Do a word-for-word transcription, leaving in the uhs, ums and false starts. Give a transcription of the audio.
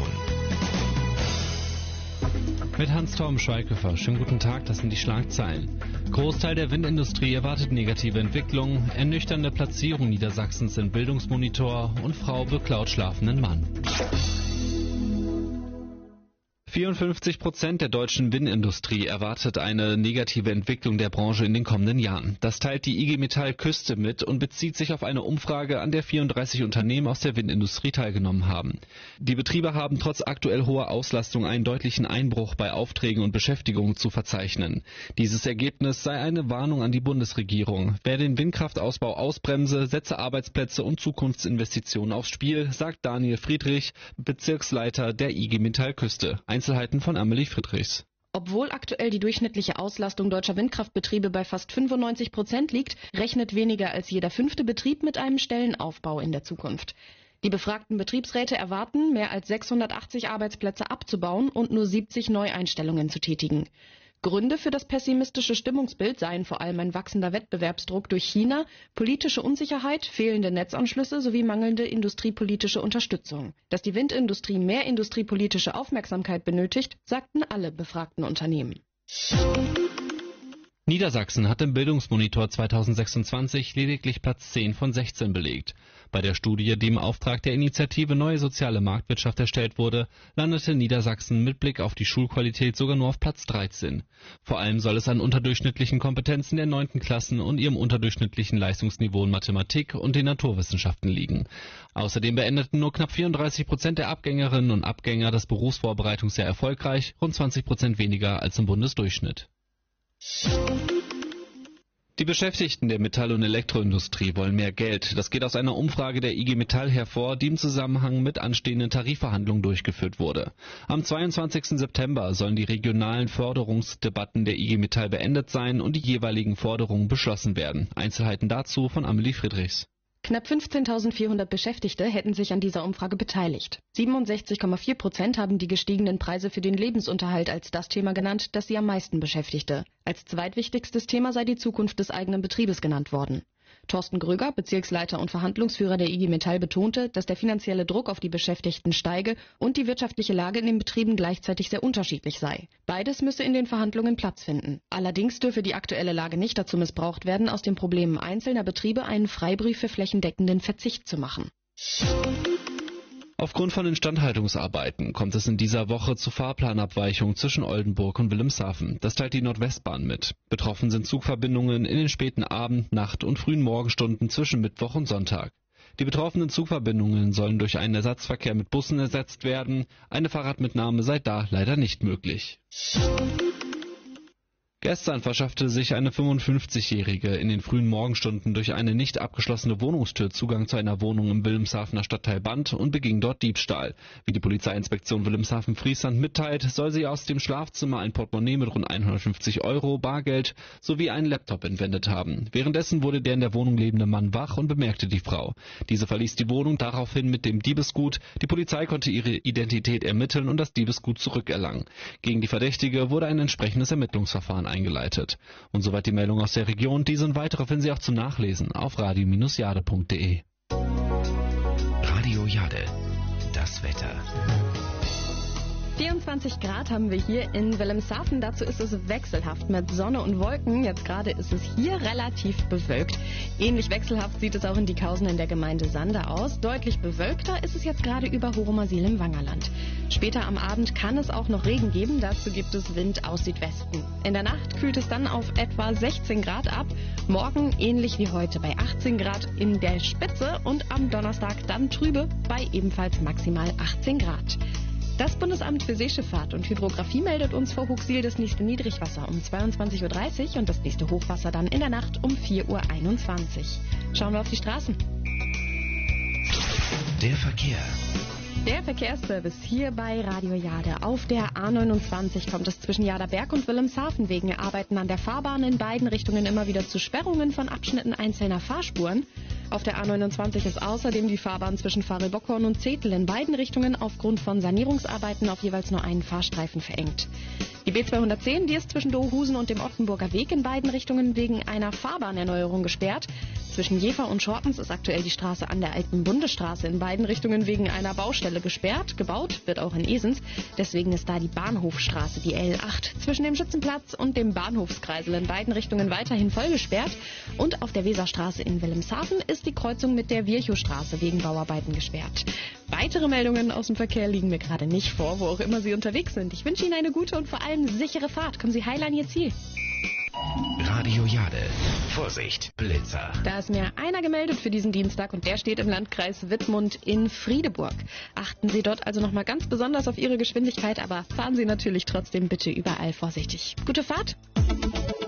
Redaktion. Mit Hans-Torben Schweighöfer. Schönen guten Tag, das sind die Schlagzeilen. Großteil der Windindustrie erwartet negative Entwicklung, ernüchternde Platzierung Niedersachsens im Bildungsmonitor und Frau beklaut schlafenden Mann. vierundfünfzig Prozent der deutschen Windindustrie erwartet eine negative Entwicklung der Branche in den kommenden Jahren. Das teilt die I G Metall Küste mit und bezieht sich auf eine Umfrage, an der vierunddreißig Unternehmen aus der Windindustrie teilgenommen haben. Die Betriebe haben trotz aktuell hoher Auslastung einen deutlichen Einbruch bei Aufträgen und Beschäftigung zu verzeichnen. Dieses Ergebnis sei eine Warnung an die Bundesregierung. Wer den Windkraftausbau ausbremse, setze Arbeitsplätze und Zukunftsinvestitionen aufs Spiel, sagt Daniel Friedrich, Bezirksleiter der I G Metall Küste. Einzelheiten von Amelie Friedrichs. Obwohl aktuell die durchschnittliche Auslastung deutscher Windkraftbetriebe bei fast fünfundneunzig Prozent liegt, rechnet weniger als jeder fünfte Betrieb mit einem Stellenaufbau in der Zukunft. Die befragten Betriebsräte erwarten, mehr als sechshundertachtzig Arbeitsplätze abzubauen und nur siebzig Neueinstellungen zu tätigen. Gründe für das pessimistische Stimmungsbild seien vor allem ein wachsender Wettbewerbsdruck durch China, politische Unsicherheit, fehlende Netzanschlüsse sowie mangelnde industriepolitische Unterstützung. Dass die Windindustrie mehr industriepolitische Aufmerksamkeit benötigt, sagten alle befragten Unternehmen. Niedersachsen hat im Bildungsmonitor zweitausendsechsundzwanzig lediglich Platz zehn von sechzehn belegt. Bei der Studie, die im Auftrag der Initiative Neue Soziale Marktwirtschaft erstellt wurde, landete Niedersachsen mit Blick auf die Schulqualität sogar nur auf Platz dreizehn. Vor allem soll es an unterdurchschnittlichen Kompetenzen der neunten Klassen und ihrem unterdurchschnittlichen Leistungsniveau in Mathematik und den Naturwissenschaften liegen. Außerdem beendeten nur knapp vierunddreißig Prozent der Abgängerinnen und Abgänger das Berufsvorbereitungsjahr erfolgreich, rund zwanzig Prozent weniger als im Bundesdurchschnitt. Die Beschäftigten der Metall- und Elektroindustrie wollen mehr Geld. Das geht aus einer Umfrage der I G Metall hervor, die im Zusammenhang mit anstehenden Tarifverhandlungen durchgeführt wurde. Am zweiundzwanzigsten September sollen die regionalen Förderungsdebatten der I G Metall beendet sein und die jeweiligen Forderungen beschlossen werden. Einzelheiten dazu von Amelie Friedrichs. Knapp fünfzehntausendvierhundert Beschäftigte hätten sich an dieser Umfrage beteiligt. siebenundsechzig Komma vier Prozent haben die gestiegenen Preise für den Lebensunterhalt als das Thema genannt, das sie am meisten beschäftigte. Als zweitwichtigstes Thema sei die Zukunft des eigenen Betriebes genannt worden. Thorsten Gröger, Bezirksleiter und Verhandlungsführer der I G Metall, betonte, dass der finanzielle Druck auf die Beschäftigten steige und die wirtschaftliche Lage in den Betrieben gleichzeitig sehr unterschiedlich sei. Beides müsse in den Verhandlungen Platz finden. Allerdings dürfe die aktuelle Lage nicht dazu missbraucht werden, aus den Problemen einzelner Betriebe einen Freibrief für flächendeckenden Verzicht zu machen. Aufgrund von Instandhaltungsarbeiten kommt es in dieser Woche zu Fahrplanabweichungen zwischen Oldenburg und Wilhelmshaven. Das teilt die Nordwestbahn mit. Betroffen sind Zugverbindungen in den späten Abend-, Nacht- und frühen Morgenstunden zwischen Mittwoch und Sonntag. Die betroffenen Zugverbindungen sollen durch einen Ersatzverkehr mit Bussen ersetzt werden. Eine Fahrradmitnahme sei da leider nicht möglich. Gestern verschaffte sich eine fünfundfünfzigjährige in den frühen Morgenstunden durch eine nicht abgeschlossene Wohnungstür Zugang zu einer Wohnung im Wilhelmshavener Stadtteil Band und beging dort Diebstahl. Wie die Polizeiinspektion Wilhelmshaven-Friesland mitteilt, soll sie aus dem Schlafzimmer ein Portemonnaie mit rund hundertfünfzig Euro, Bargeld sowie einen Laptop entwendet haben. Währenddessen wurde der in der Wohnung lebende Mann wach und bemerkte die Frau. Diese verließ die Wohnung daraufhin mit dem Diebesgut. Die Polizei konnte ihre Identität ermitteln und das Diebesgut zurückerlangen. Gegen die Verdächtige wurde ein entsprechendes Ermittlungsverfahren eingeleitet. Und soweit die Meldung aus der Region. Diese und weitere finden Sie auch zum Nachlesen auf radio Bindestrich jade Punkt de. Radio Jade, das Wetter. vierundzwanzig Grad haben wir hier in Wilhelmshaven. Dazu ist es wechselhaft mit Sonne und Wolken. Jetzt gerade ist es hier relativ bewölkt. Ähnlich wechselhaft sieht es auch in Dickhausen in der Gemeinde Sande aus. Deutlich bewölkter ist es jetzt gerade über Horumersiel im Wangerland. Später am Abend kann es auch noch Regen geben. Dazu gibt es Wind aus Südwesten. In der Nacht kühlt es dann auf etwa sechzehn Grad ab. Morgen ähnlich wie heute bei achtzehn Grad in der Spitze und am Donnerstag dann trübe bei ebenfalls maximal achtzehn Grad. Das Bundesamt für Seeschifffahrt und Hydrographie meldet uns vor Huxil das nächste Niedrigwasser um zweiundzwanzig Uhr dreißig und das nächste Hochwasser dann in der Nacht um vier Uhr einundzwanzig. Schauen wir auf die Straßen. Der Verkehr. Der Verkehrsservice hier bei Radio Jade. Auf der A neunundzwanzig kommt es zwischen Jaderberg und Wilhelmshaven wegen Arbeiten an der Fahrbahn in beiden Richtungen immer wieder zu Sperrungen von Abschnitten einzelner Fahrspuren. Auf der A neunundzwanzig ist außerdem die Fahrbahn zwischen Farel-Bockhorn und Zetel in beiden Richtungen aufgrund von Sanierungsarbeiten auf jeweils nur einen Fahrstreifen verengt. Die B zweihundertzehn, die ist zwischen Dohusen und dem Ottenburger Weg in beiden Richtungen wegen einer Fahrbahnerneuerung gesperrt. Zwischen Jever und Schortens ist aktuell die Straße an der alten Bundesstraße in beiden Richtungen wegen einer Baustelle gesperrt. Gebaut wird auch in Esens. Deswegen ist da die Bahnhofstraße, die L acht, zwischen dem Schützenplatz und dem Bahnhofskreisel in beiden Richtungen weiterhin voll gesperrt. Und auf der Weserstraße in Wilhelmshaven ist die Kreuzung mit der Virchowstraße wegen Bauarbeiten gesperrt. Weitere Meldungen aus dem Verkehr liegen mir gerade nicht vor, wo auch immer Sie unterwegs sind. Ich wünsche Ihnen eine gute und vor allem sichere Fahrt. Kommen Sie heil an Ihr Ziel. Radio Jade. Vorsicht, Blitzer. Da ist mir einer gemeldet für diesen Dienstag und der steht im Landkreis Wittmund in Friedeburg. Achten Sie dort also nochmal ganz besonders auf Ihre Geschwindigkeit, aber fahren Sie natürlich trotzdem bitte überall vorsichtig. Gute Fahrt!